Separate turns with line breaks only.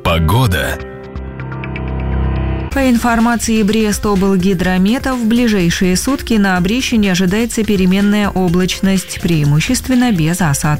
Погода.
По информации Брест-облгидромета, в ближайшие сутки на Брещине ожидается переменная облачность, преимущественно без осадков.